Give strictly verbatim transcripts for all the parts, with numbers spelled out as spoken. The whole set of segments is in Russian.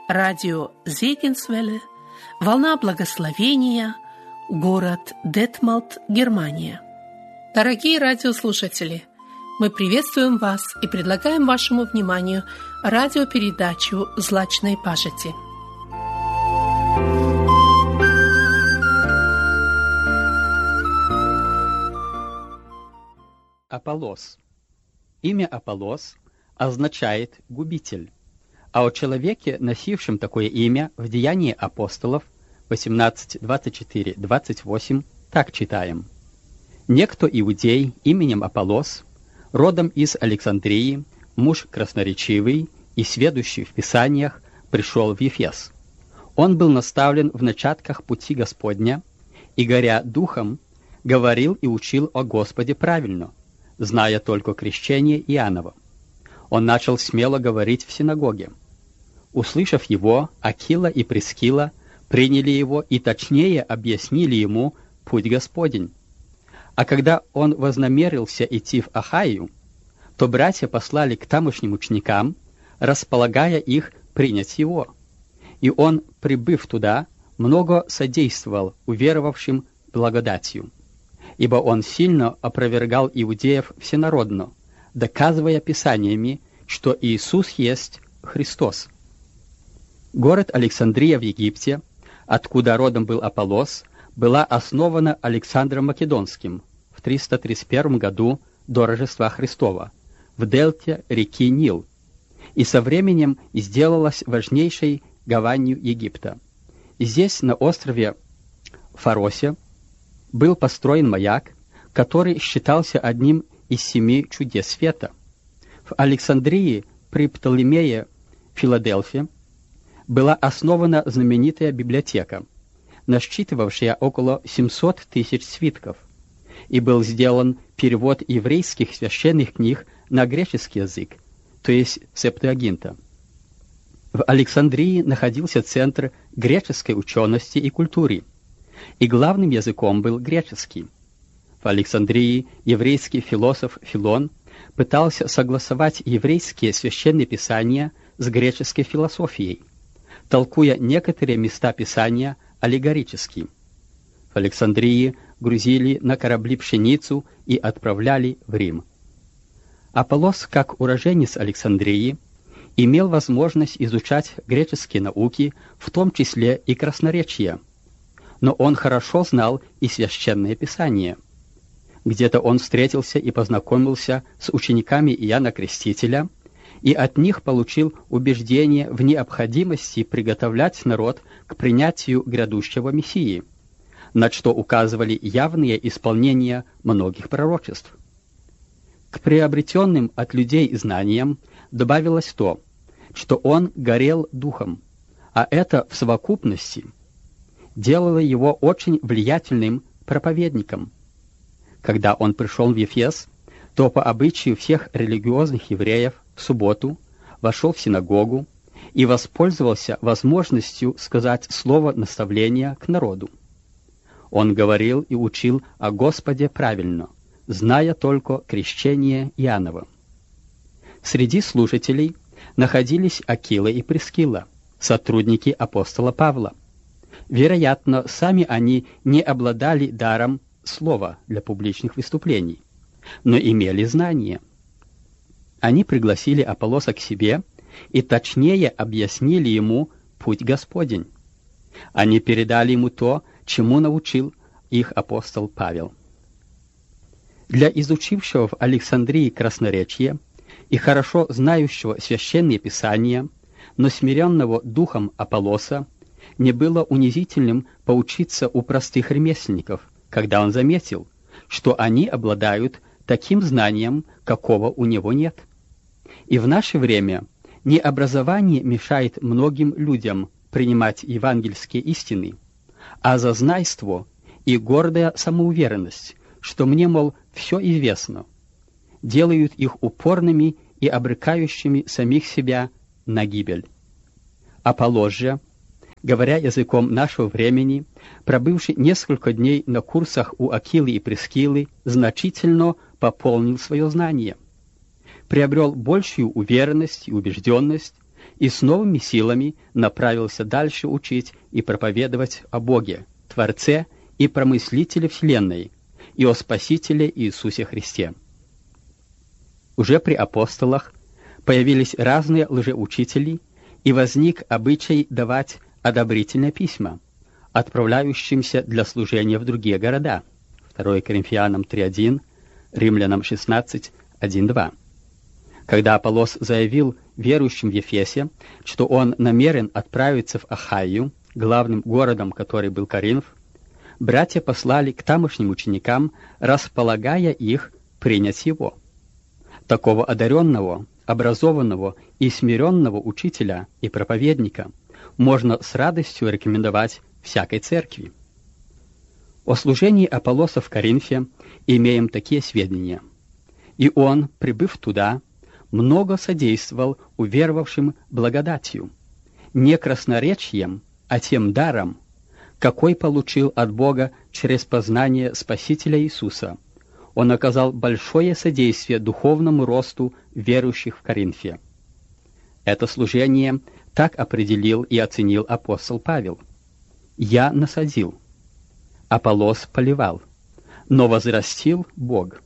радио Зегенсвелле, волна благословения, город Детмалт, Германия. Дорогие радиослушатели, мы приветствуем вас и предлагаем вашему вниманию радиопередачу «Злачной пажити». Аполлос. Имя Аполлос означает «губитель», а о человеке, носившем такое имя, в Деянии апостолов восемнадцать, двадцать четыре, двадцать восемь так читаем. «Некто иудей именем Аполлос, родом из Александрии, муж красноречивый и сведущий в Писаниях, пришел в Ефес. Он был наставлен в начатках пути Господня и, горя духом, говорил и учил о Господе правильно, зная только крещение Иоанново. Он начал смело говорить в синагоге. Услышав его, Акила и Прискила приняли его и точнее объяснили ему путь Господень. А когда он вознамерился идти в Ахайю, то братья послали к тамошним ученикам, располагая их принять его. И он, прибыв туда, много содействовал уверовавшим благодатью, ибо он сильно опровергал иудеев всенародно, доказывая писаниями, что Иисус есть Христос. Город Александрия в Египте, откуда родом был Аполлос, была основана Александром Македонским в триста тридцать первом году до Рождества Христова в дельте реки Нил, и со временем сделалась важнейшей гаванью Египта. Здесь, на острове Фаросе, был построен маяк, который считался одним из семи чудес света. В Александрии при Птолемее Филадельфе была основана знаменитая библиотека, насчитывавшая около семьсот тысяч свитков, и был сделан перевод еврейских священных книг на греческий язык, то есть Септуагинта. В Александрии находился центр греческой учености и культуры, и главным языком был греческий. В Александрии еврейский философ Филон пытался согласовать еврейские священные писания с греческой философией, толкуя некоторые места Писания аллегорически. В Александрии грузили на корабли пшеницу и отправляли в Рим. Аполлос, как уроженец Александрии, имел возможность изучать греческие науки, в том числе и красноречие, но он хорошо знал и священное Писание. Где-то он встретился и познакомился с учениками Иоанна Крестителя, и от них получил убеждение в необходимости приготовлять народ к принятию грядущего Мессии, на что указывали явные исполнения многих пророчеств. К приобретенным от людей знаниям добавилось то, что он горел духом, а это в совокупности делало его очень влиятельным проповедником. Когда он пришел в Ефес, то по обычаю всех религиозных евреев в субботу вошел в синагогу и воспользовался возможностью сказать слово наставления к народу. Он говорил и учил о Господе правильно, зная только крещение Иоанново. Среди слушателей находились Акила и Прискила, сотрудники апостола Павла. Вероятно, сами они не обладали даром слова для публичных выступлений, но имели знания. Они пригласили Аполлоса к себе и точнее объяснили ему путь Господень. Они передали ему то, чему научил их апостол Павел. Для изучившего в Александрии красноречие и хорошо знающего священные писания, но смиренного духом Аполлоса, не было унизительным поучиться у простых ремесленников, когда он заметил, что они обладают таким знанием, какого у него нет. И в наше время не образование мешает многим людям принимать евангельские истины, а зазнайство и гордая самоуверенность, что мне, мол, все известно, делают их упорными и обрекающими самих себя на гибель. Аполлос же, говоря языком нашего времени, пробывший несколько дней на курсах у Акилы и Прискилы, значительно пополнил свое знание, приобрел большую уверенность и убежденность, и с новыми силами направился дальше учить и проповедовать о Боге, Творце и Промыслителе Вселенной, и о Спасителе Иисусе Христе. Уже при апостолах появились разные лжеучители, и возник обычай давать одобрительные письма, отправляющимся для служения в другие города. второе Коринфянам три один, Римлянам шестнадцать один два. Когда Аполлос заявил верующим в Ефесе, что он намерен отправиться в Ахайю, главным городом который был Коринф, братья послали к тамошним ученикам, располагая их принять его. Такого одаренного, образованного и смиренного учителя и проповедника можно с радостью рекомендовать всякой церкви. О служении Аполлоса в Коринфе имеем такие сведения. И он, прибыв туда, много содействовал уверовавшим благодатью, не красноречием, а тем даром, какой получил от Бога через познание Спасителя Иисуса. Он оказал большое содействие духовному росту верующих в Коринфе. Это служение так определил и оценил апостол Павел. «Я насадил, Аполлос поливал, но возрастил Бог.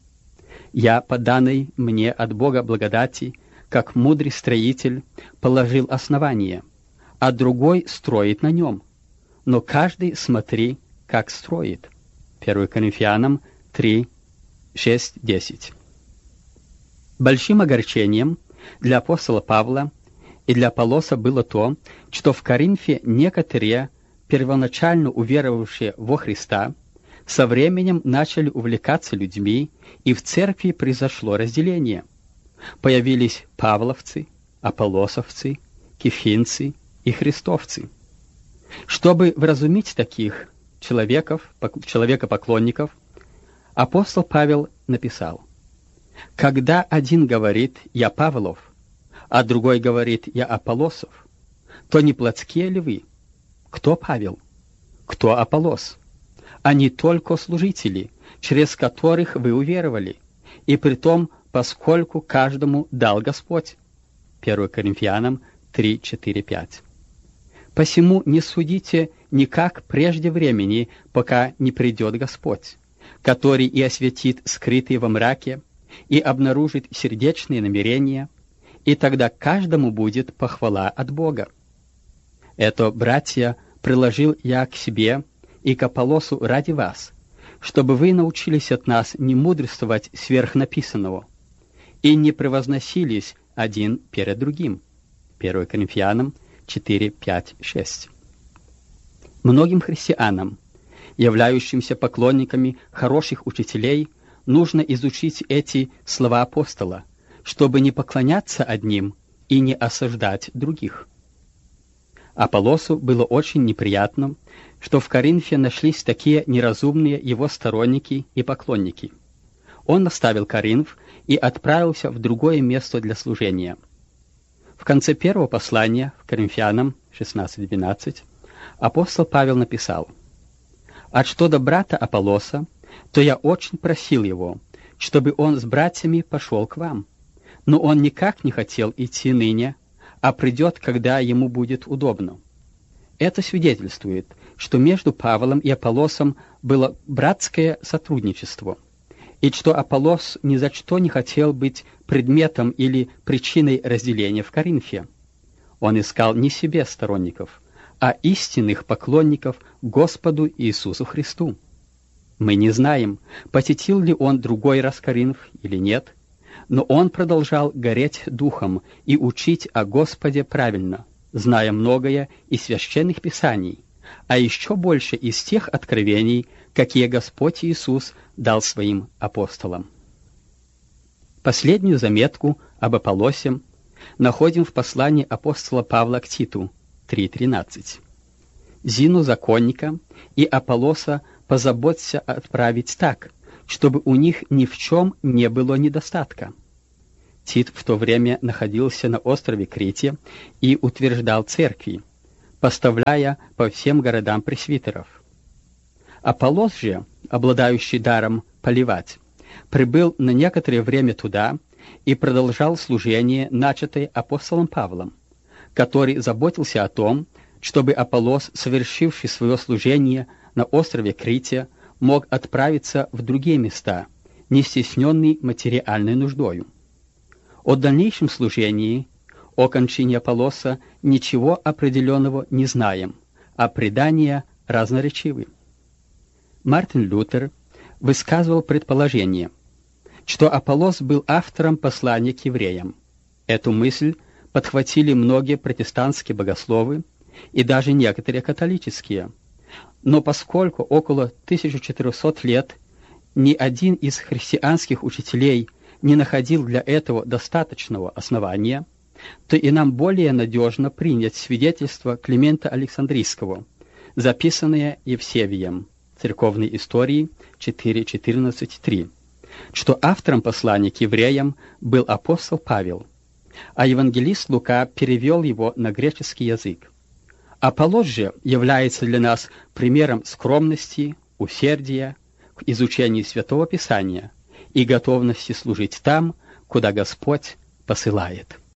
Я, по данной мне от Бога благодати, как мудрый строитель, положил основание, а другой строит на нем. Но каждый смотри, как строит». первое Коринфянам три шесть десять. Большим огорчением для апостола Павла и для Аполлоса было то, что в Коринфе некоторые, первоначально уверовавшие во Христа, со временем начали увлекаться людьми, и в церкви произошло разделение. Появились павловцы, аполлосовцы, кефинцы и христовцы. Чтобы вразумить таких человеков, человекопоклонников, апостол Павел написал: «Когда один говорит «я Павлов», а другой говорит «я Аполлосов», то не плотские ли вы? Кто Павел? Кто Аполлос? Они только служители, через которых вы уверовали, и притом, поскольку каждому дал Господь». первое Коринфянам три четыре пять. «Посему не судите никак прежде времени, пока не придет Господь, который и осветит скрытые во мраке, и обнаружит сердечные намерения, и тогда каждому будет похвала от Бога. Это, братья, приложил я к себе и к Аполлосу ради вас, чтобы вы научились от нас не мудрствовать сверх написанного и не превозносились один перед другим». первое Коринфянам четыре пять шесть. Многим христианам, являющимся поклонниками хороших учителей, нужно изучить эти слова апостола, чтобы не поклоняться одним и не осуждать других. Аполлосу было очень неприятно, что в Коринфе нашлись такие неразумные его сторонники и поклонники. Он оставил Коринф и отправился в другое место для служения. В конце первого послания в Коринфянам шестнадцать двенадцать апостол Павел написал: «А что до брата Аполлоса, то я очень просил его, чтобы он с братьями пошел к вам. Но он никак не хотел идти ныне, а придет, когда ему будет удобно». Это свидетельствует, что между Павлом и Аполлосом было братское сотрудничество, и что Аполлос ни за что не хотел быть предметом или причиной разделения в Коринфе. Он искал не себе сторонников, а истинных поклонников Господу Иисусу Христу. Мы не знаем, посетил ли он другой раз Коринф или нет, но он продолжал гореть духом и учить о Господе правильно, зная многое из священных писаний, а еще больше из тех откровений, какие Господь Иисус дал своим апостолам. Последнюю заметку об Аполлосе находим в послании апостола Павла к Титу три тринадцать. «Зину законника и Аполлоса позаботься отправить так, чтобы у них ни в чем не было недостатка». Тит в то время находился на острове Крите и утверждал церкви, поставляя по всем городам пресвитеров. Аполлос же, обладающий даром поливать, прибыл на некоторое время туда и продолжал служение, начатое апостолом Павлом, который заботился о том, чтобы Аполлос, совершивший свое служение на острове Крите, мог отправиться в другие места, не стесненный материальной нуждою. О дальнейшем служении, о кончине Аполлоса ничего определенного не знаем, а предания разноречивы. Мартин Лютер высказывал предположение, что Аполлос был автором послания к евреям. Эту мысль подхватили многие протестантские богословы и даже некоторые католические. Но поскольку около тысячи четырёхсот лет ни один из христианских учителей не находил для этого достаточного основания, то и нам более надежно принять свидетельство Климента Александрийского, записанное Евсевием, Церковной истории четыре четырнадцать три, что автором послания к евреям был апостол Павел, а евангелист Лука перевел его на греческий язык. Аполлос же является для нас примером скромности, усердия к изучению Святого Писания и готовности служить там, куда Господь посылает.